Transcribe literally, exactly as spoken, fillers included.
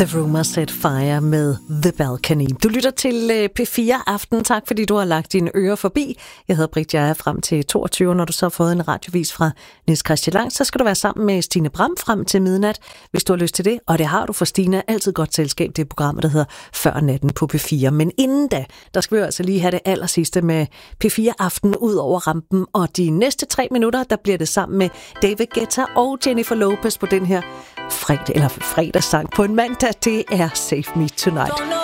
The Rumor Set Fire med The Balcony. Du lytter til P fire Aften. Tak fordi du har lagt dine ører forbi. Jeg hedder Britt, jeg er frem til toogtyve. Når du så har fået en radiovis fra Niels Christian Lang, så skal du være sammen med Stine Bram frem til midnat, hvis du har lyst til det. Og det har du, for Stine er altid godt selskab. Det er programmet, der hedder Før Natten på P fire. Men inden da, der skal vi altså lige have det allersidste med P fire Aften ud over rampen. Og de næste tre minutter, der bliver det sammen med David Guetta og Jennifer Lopez på den her fredag, eller fredagssang på en mandag. Det er Save Me Tonight.